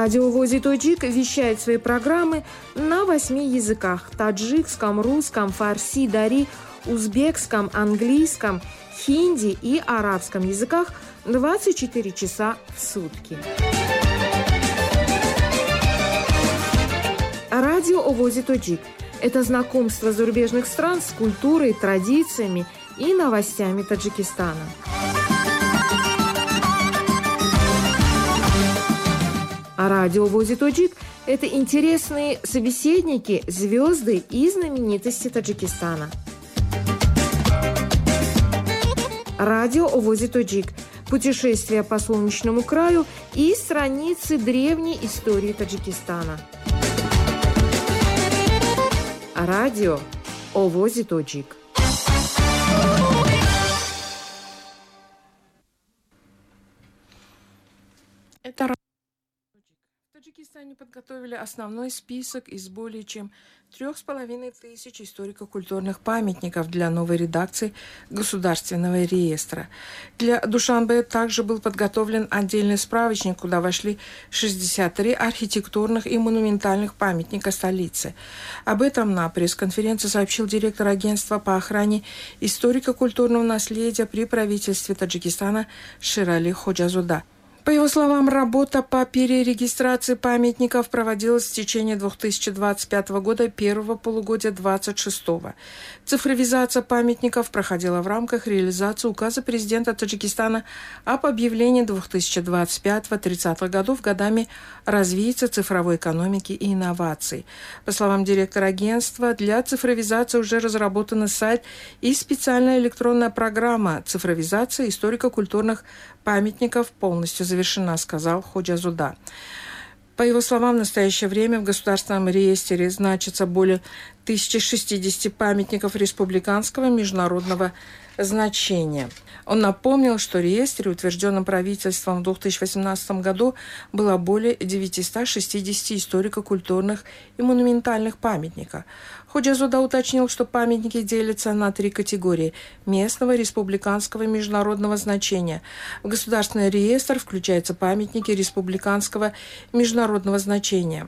Радио ВОЗ Тоджик вещает свои программы на 8 языках: таджикском, русском, фарси, дари, узбекском, английском, хинди и арабском языках 24 часа в сутки. Радио ВОЗ Тоджик – это знакомство зарубежных стран с культурой, традициями и новостями Таджикистана. А радио ВОЗ Тоджик – это интересные собеседники, звезды и знаменитости Таджикистана. Радио ВОЗ Тоджик – путешествие по солнечному краю и страницы древней истории Таджикистана. Радио ВОЗ Тоджик. Это в Таджикистане подготовили основной список из более чем 3500 историко-культурных памятников для новой редакции Государственного реестра. Для Душанбе также был подготовлен отдельный справочник, куда вошли 63 архитектурных и монументальных памятника столицы. Об этом на пресс-конференции сообщил директор агентства по охране историко-культурного наследия при правительстве Таджикистана Ширали Ходжазуда. По его словам, работа по перерегистрации памятников проводилась в течение 2025 года, первого полугодия 2026. Цифровизация памятников проходила в рамках реализации указа президента Таджикистана об объявлении 2025-30 годов годами развития цифровой экономики и инноваций. По словам директора агентства, для цифровизации уже разработан сайт и специальная электронная программа цифровизации историко-культурных памятников полностью завершена, сказал Ходжазуда. По его словам, в настоящее время в Государственном реестре значится более 1060 памятников республиканского международного значения. Он напомнил, что в реестре, утвержденном правительством в 2018 году, было более 960 историко-культурных и монументальных памятников. Ходжазуда уточнил, что памятники делятся на 3 категории – местного, республиканского и международного значения. В Государственный реестр включаются памятники республиканского и международного значения.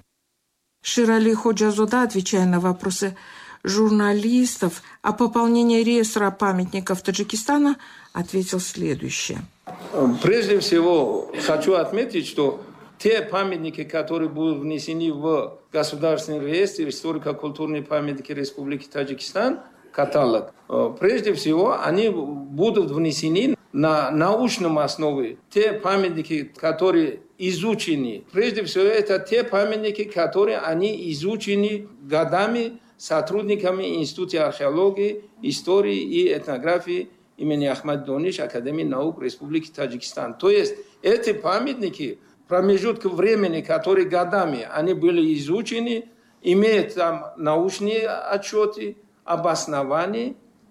Ширали Ходжазуда, отвечая на вопросы журналистов о пополнении реестра памятников Таджикистана, ответил следующее. Прежде всего, хочу отметить, что те памятники, которые будут внесены в Государственный реестр историко-культурные памятники Республики Таджикистан, каталог, прежде всего, они будут внесены на научном основе. Те памятники, которые изучены, прежде всего, это те памятники, которые они изучены годами сотрудниками Института археологии, истории и этнографии имени Ахмад Дониш Академии наук Республики Таджикистан. То есть эти памятники, промежуток времени, которые годами они были изучены, имеют там научные отчеты, обоснования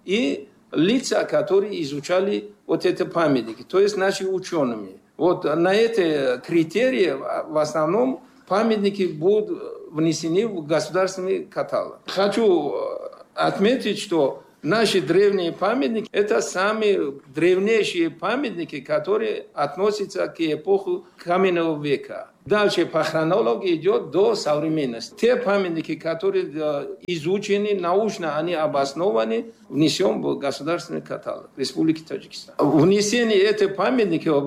и лица, которые изучали вот эти памятники, то есть наши ученые. Вот на эти критерии в основном памятники будут внесены в государственный каталог. Хочу отметить, что наши древние памятники – это самые древнейшие памятники, которые относятся к эпохе каменного века. Дальше по хронологии идет до современности. Те памятники, которые изучены научно, они обоснованы, внесем в государственный каталог Республики Таджикистан. Внесение этих памятников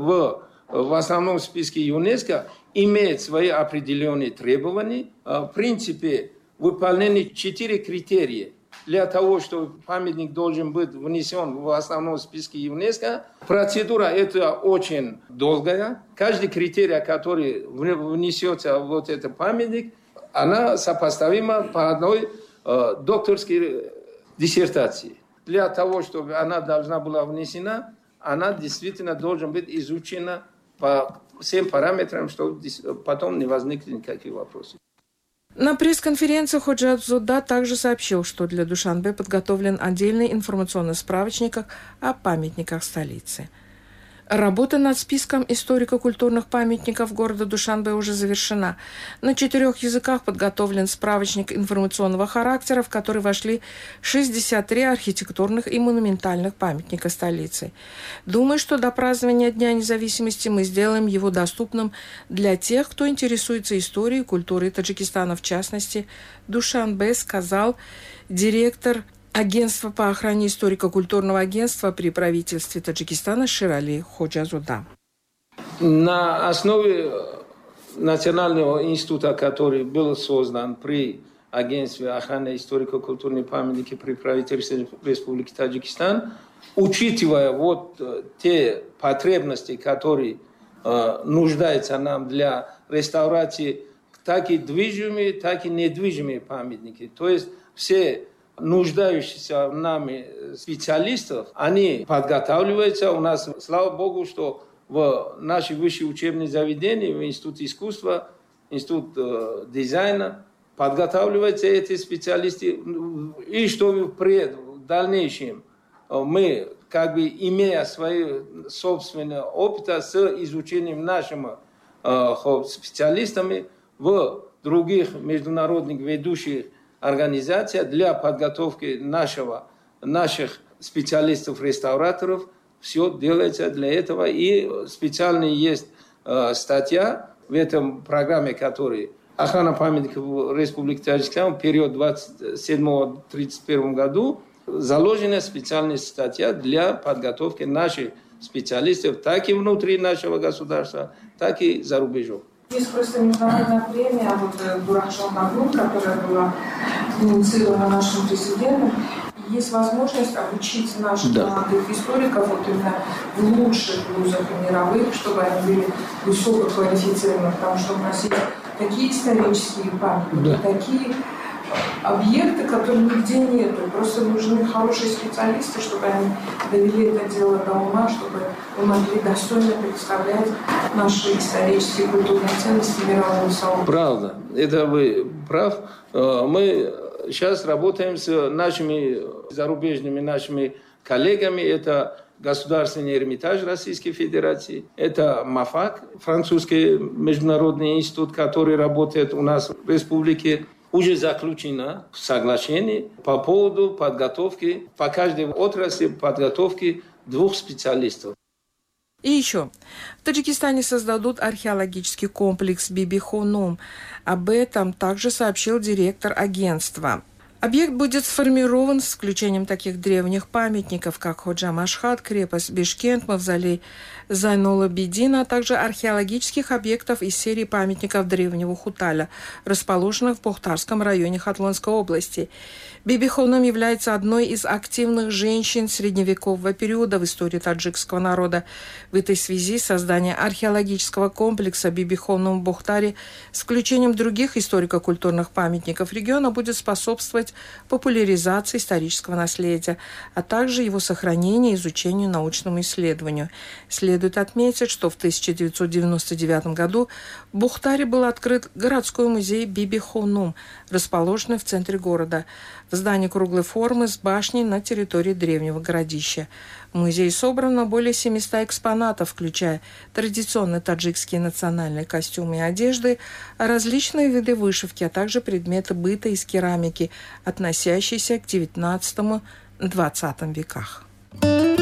в основном списке ЮНЕСКО имеет свои определенные требования. В принципе, выполнены 4 критерия для того, чтобы памятник должен быть внесен в основном списке ЮНЕСКО. Процедура это очень долгая. Каждый критерий, который внесется в вот этот памятник, она сопоставима по одной докторской диссертации. Для того, чтобы она должна была внесена, она действительно должна быть изучена по всем параметрам, чтобы потом не возникли никаких вопросов. На пресс-конференции Ходжазуда также сообщил, что для Душанбе подготовлен отдельный информационный справочник о памятниках столицы. Работа над списком историко-культурных памятников города Душанбе уже завершена. На 4 языках подготовлен справочник информационного характера, в который вошли 63 архитектурных и монументальных памятника столицы. Думаю, что до празднования Дня независимости мы сделаем его доступным для тех, кто интересуется историей и культурой Таджикистана, в частности, Душанбе, сказал директор Агентство по охране историко-культурного агентства при правительстве Таджикистана Ширали Ходжазуда. На основе Национального института, который был создан при Агентстве охраны историко-культурной памятники при правительстве Республики Таджикистан, учитывая вот те потребности, которые нуждаются нам для реставрации так и движимые, так и недвижимые памятники. То есть все нуждающиеся в нами специалистов, они подготавливаются. У нас, слава Богу, что в наши высшие учебные заведения, в Институт искусства, Институт дизайна, подготавливаются эти специалисты. И что в дальнейшем мы, как бы имея свои собственные опыты с изучением нашими специалистами в других международных ведущих организация для подготовки наших специалистов-реставраторов. Все делается для этого. И специальная есть статья в этом программе, которая охрана памятников в Республике Таджикистан в период 27-31 году. Заложена специальная статья для подготовки наших специалистов так и внутри нашего государства, так и за рубежом. Есть просто международная премия Дурахшан Магнум, которая была инициирована нашим президентом. Есть возможность обучить наших молодых историков именно в лучших вузах мировых, чтобы они были высококвалифицированы, потому что у нас есть такие исторические памятники, такие объекты, которых нигде нету. Просто нужны хорошие специалисты, чтобы они довели это дело до ума, чтобы мы могли достойно представлять наши исторические и культурные ценности мирового сообщества. Правда, это вы прав. Мы сейчас работаем с нашими зарубежными коллегами. Это Государственный Эрмитаж Российской Федерации, это МАФАК, французский международный институт, который работает у нас в республике. Уже заключено соглашение по поводу подготовки, по каждой отрасли подготовки 2 специалистов. И еще. В Таджикистане создадут археологический комплекс Биби-Хонум. Об этом также сообщил директор агентства. Объект будет сформирован с включением таких древних памятников, как Ходжа-Машхад, крепость Бишкент, мавзолей Зайнула-Бедина, а также археологических объектов из серии памятников древнего Хуталя, расположенных в Бухтарском районе Хатлонской области. Биби-Хонум является одной из активных женщин средневекового периода в истории таджикского народа. В этой связи создание археологического комплекса Биби-Хонум в Бухтаре с включением других историко-культурных памятников региона будет способствовать популяризации исторического наследия, а также его сохранению и изучению, научному исследованию. Следует отметить, что в 1999 году в Бухтаре был открыт городской музей Биби-Хонум, расположенный в центре города, в здании круглой формы с башней на территории древнего городища. В музее собрано более 700 экспонатов, включая традиционные таджикские национальные костюмы и одежды, различные виды вышивки, а также предметы быта из керамики, относящиеся к XIX-XX веках.